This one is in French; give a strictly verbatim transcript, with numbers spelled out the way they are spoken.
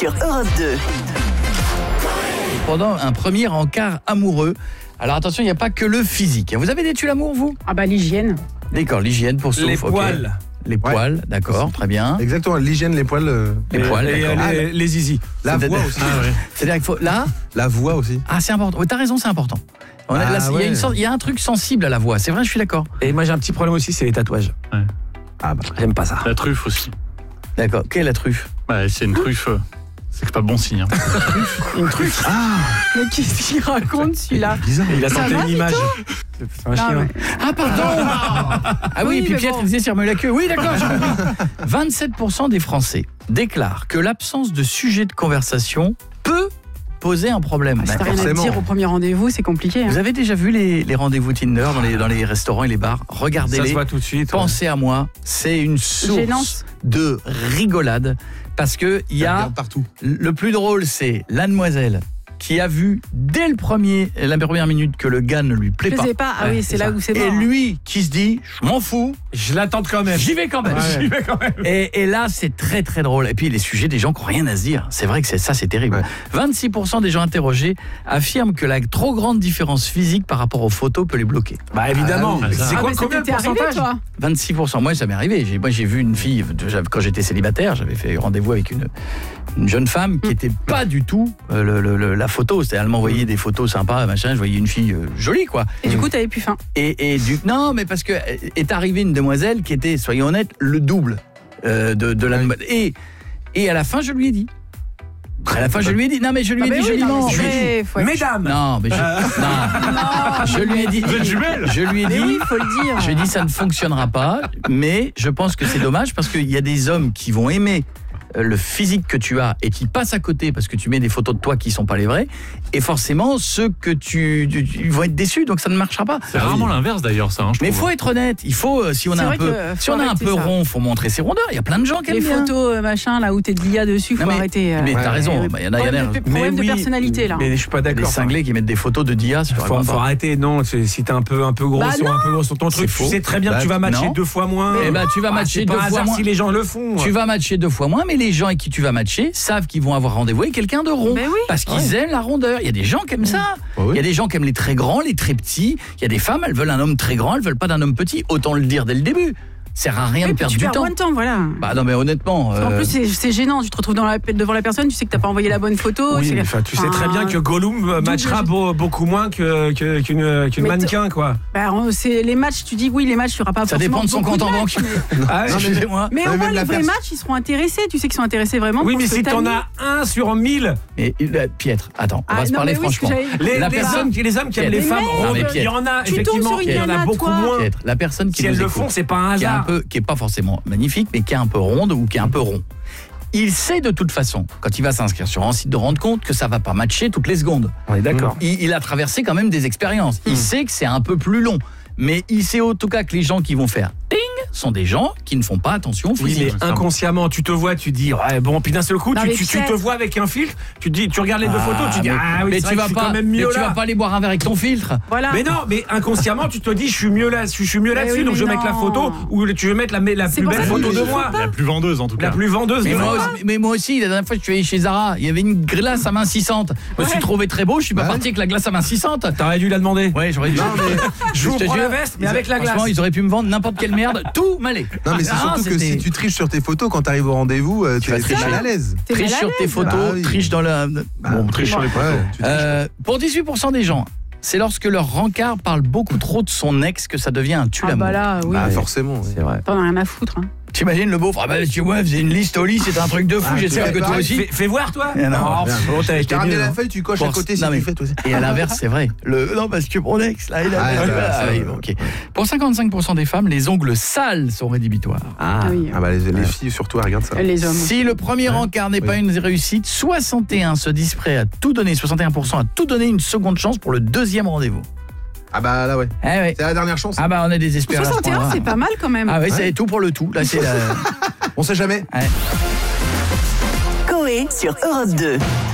sur Europe deux. Pendant un premier encart amoureux. Alors attention, il n'y a pas que le physique. Vous avez des tuiles l'amour, vous ? Ah bah l'hygiène. D'accord, l'hygiène pour Souf. Les okay. poils. Les poils, ouais. D'accord, très bien. Exactement, l'hygiène, les poils. Euh... Les, les poils, et, d'accord. les, les zizi. La voix aussi. Ah, ouais. C'est-à-dire qu'il faut... Là La voix aussi. Ah, c'est important. Oui, t'as raison, c'est important. On a, ah, là, il, ouais. y a une sorte, il y a un truc sensible à la voix, c'est vrai, je suis d'accord. Et moi j'ai un petit problème aussi, c'est les tatouages. Ouais. Ah bah, j'aime pas ça. La truffe aussi. D'accord, quelle est la truffe ? Bah, c'est une truffe, c'est pas bon signe. Hein. Une truffe. Ah. Mais qu'est-ce qu'il raconte celui-là ? Bizarre, il a Ça tenté va, une image. C'est un chien. mais... Ah pardon. Ah oui, oui, et puis mais Pierre bon. il disait fermer la queue. Oui, d'accord, j'ai compris. vingt-sept pour cent des Français déclarent que l'absence de sujet de conversation peut poser un problème. Ah, si t'as rien à forcément. dire au premier rendez-vous, c'est compliqué. Hein. Vous avez déjà vu les, les rendez-vous Tinder dans les, dans les restaurants et les bars ? Ça Regardez-les. se voit tout de suite. Pensez à moi, c'est une source Gênance. de rigolade parce que il y a partout. le plus drôle, c'est la demoiselle qui a vu dès le premier la première minute que le gars ne lui plaît Je pas. sais pas. Ah Ouais, oui, c'est là ça. où c'est Et mort. lui qui se dit je m'en fous, Je l'attends quand même. j'y vais quand même. Ouais. J'y vais quand même. Et, et là, c'est très très drôle. Et puis les sujets des gens qui n'ont rien à se dire. C'est vrai que c'est ça, c'est terrible. Ouais. vingt-six pour cent des gens interrogés affirment que la trop grande différence physique par rapport aux photos peut les bloquer. Bah évidemment. Ah, oui. C'est Ah, quoi mais combien de c'était arrivé, pourcentage toi ? vingt-six pour cent. Moi, ça m'est arrivé. J'ai, moi, j'ai vu une fille, quand j'étais célibataire, j'avais fait rendez-vous avec une, une jeune femme qui n'était pas du tout euh, le, le, le, la photo. C'est, elle m'envoyait des photos sympas, machin. Je voyais une fille euh, jolie, quoi. Et du coup, t'avais plus faim. Et, et du, non, mais parce que est arrivée une demoiselle qui était, soyons honnêtes, le double euh, de, de la demoiselle. Et, et à la fin, je lui ai dit. À la fin, je lui ai dit. Non, mais je lui ai Ah, dit bah oui, joliment. non, mais Je lui ai dit- c'est vrai, faut être- Mesdames. Non, mais je, non. Je lui ai dit. Vous êtes jumelles ? Je lui ai Mais dit. oui, faut le dire. Je lui ai dit ça ne fonctionnera pas, mais je pense que c'est dommage parce qu'il y a des hommes qui vont aimer le physique que tu as et qui passent à côté parce que tu mets des photos de toi qui sont pas les vraies, et forcément ceux que tu, tu, tu vont être déçus, donc ça ne marchera pas. C'est rarement l'inverse d'ailleurs, ça. Hein, je Mais il trouve. faut être honnête, il faut euh, si on C'est a un vrai peu que si faut on a un arrêter peu ça. rond, faut montrer ses rondeurs. Il y a plein de gens qui aiment Les bien. photos, euh, machin, là où t'es de l'I A dessus, faut Non, mais, arrêter. euh, mais t'as ouais, raison, ouais, bah, il y en a, il y en a. Problème de, problème de oui, personnalité, là. Mais je suis pas Les d'accord. cinglés qui mettent des photos de Dia sur Faut, faut arrêter, non, c'est- si t'es un peu, un peu gros Bah sur non. un peu gros sur ton truc, C'est tu faux. sais très bien Bah, que tu vas matcher non. deux fois moins. Eh ben, tu vas Ah, matcher c'est deux pas fois hasard moins. si les gens le font. Tu vas matcher deux fois moins, mais les gens avec qui tu vas matcher savent qu'ils vont avoir rendez-vous avec quelqu'un de rond. Ben oui. Parce qu'ils aiment la rondeur. Il y a des gens qui aiment ça. Bah oui. Il y a des gens qui aiment les très grands, les très petits. Il y a des femmes, elles veulent un homme très grand, elles veulent pas d'un homme petit. Autant le dire dès le début. Ça sert à rien Oui, de puis perdre tu du perds temps. moins de temps, voilà. Bah non, mais honnêtement. En euh, plus, c'est, c'est gênant. Tu te retrouves dans la, devant la personne, tu sais que t'as pas envoyé la bonne photo. Oui, c'est- mais enfin, tu sais très bien que Gollum double matchera jeu. beau- beaucoup moins que, que- qu'une, qu'une Mais mannequin, quoi. Bah, on- c'est les matchs, tu dis oui, les matchs, il y aura pas ça forcément dépend de son beaucoup compte en matchs, banque. Mais, Ah, Non, mais- Excusez-moi. mais Ouais, au moins, même la les vrais pers- matchs, ils seront intéressés. Tu sais qu'ils sont intéressés vraiment. oui, pour mais ce si t'en timing. as un sur mille, Mais euh, Pietre, attends, on Ah, va se non, parler mais oui, ce que franchement. j'avais- les, La les personne- hommes, qui- les hommes qui aiment les Mais femmes merde. rondes, Non, mais il y Pierre. en a, Tu tombes effectivement, sur une il y en a nana, beaucoup toi. moins. Pietre, la personne qui Si elles nous le écoute, font, c'est pas un qui est un hasard. peu, qui est pas forcément magnifique, mais qui est un peu ronde ou qui est un peu rond. Il sait de toute façon, quand il va s'inscrire sur un site de rendre compte, que ça va pas matcher toutes les secondes. On est d'accord. Il, il a traversé quand même des expériences. Il sait que c'est un peu plus long. Mais il sait en tout cas que les gens qui vont faire ting sont des gens qui ne font pas attention au Oui, physique. mais inconsciemment, tu te vois, tu dis, ouais, bon, puis d'un seul coup, Non, tu, mais tu, tu Pierre- te vois avec un filtre, tu te dis, tu regardes les deux photos, tu dis, mais, ah oui, mais c'est tu vrai que vas je suis pas, quand même mais mieux tu là. vas pas aller boire un verre avec ton filtre. Voilà. Mais non, mais inconsciemment, tu te dis, je suis mieux là, je suis mieux Mais là-dessus, oui, donc mais je vais mettre la non. photo ou tu veux mettre la, la C'est plus pour belle ça photo qu'il de faut moi, pas. La plus vendeuse en tout cas. la plus vendeuse Mais de moi, moi. aussi, mais moi aussi, la dernière fois que je suis allé chez Zara, il y avait une glace amincissante. Je me suis Ouais. trouvé très beau, je suis pas Ouais. parti avec la glace amincissante. T'aurais dû la demander. Ouais, j'aurais dû. Non, mais, Je vous te prends jure, la veste, mais ils- avec la glace. Franchement, ils auraient pu me vendre n'importe quelle merde, tout m'allait. non, mais c'est Ah, surtout que c'était- si tu triches sur tes photos quand t'arrives au rendez-vous, euh, Tu vas t'es t'es tricher. mal à l'aise. T'es Triche mal à sur tes l'aise. photos, Bah oui. triche dans la. Bon, triche sur les Ouais, photos. tu triches. Euh, pour dix-huit pour cent des gens, c'est lorsque leur rencard parle beaucoup trop de son ex que ça devient un Ah tue-l'amour. bah là, oui. Bah, forcément. ouais. C'est vrai. T'en as rien à foutre. Hein. T'imagines le beauf, ah bah tu vois, faisait une liste au lit, c'est un truc de fou, Ah, j'espère tu que fais toi pareil, aussi. Fais, fais voir, toi. Eh non, Oh, Bien. bon, t'as Je été t'ai ramené nul, la hein. feuille, tu coches Pour- à côté si non, tu mais- fais toi aussi. Et à l'inverse, c'est vrai. Le... Non, parce que mon ex, là, il a. Ah, Ah, bah, ça, oui, ouais. bon, ok. Pour cinquante-cinq pour cent des femmes, les ongles sales sont rédhibitoires. Ah. Ah oui. Ah bah les, les filles surtout elles regardent ça. Les hommes. Si le premier encart n'est pas Oui. une réussite, soixante et un se disent prêts à tout donner, soixante et un pour cent à tout donner une seconde chance pour le deuxième rendez-vous. Ah bah là ouais. Eh ouais. C'est la dernière chance. Ah bah on est désespérés. à ce soixante et un, point-là. c'est pas mal quand même. Ah ouais, c'est Ouais. tout pour le tout. Là, c'est la... On sait jamais. Ouais. Coé sur Europe deux.